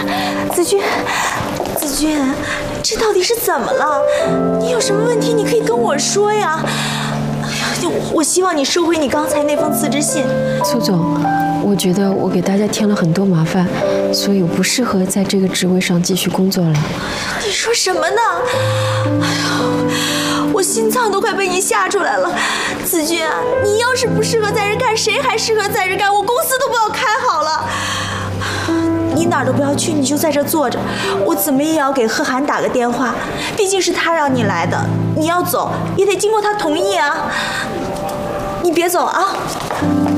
子君，子君，这到底是怎么了？你有什么问题，你可以跟我说呀。哎呀，我希望你收回你刚才那封辞职信。 苏总，我觉得我给大家添了很多麻烦，所以我不适合在这个职位上继续工作了。 你说什么呢？哎呀，我心脏都快被你吓出来了。子君啊，你要是不适合在这干，谁还适合在这干？我公司都不要开好了。你哪儿都不要去，你就在这坐着。我怎么也要给贺涵打个电话，毕竟是他让你来的，你要走也得经过他同意啊。你别走啊。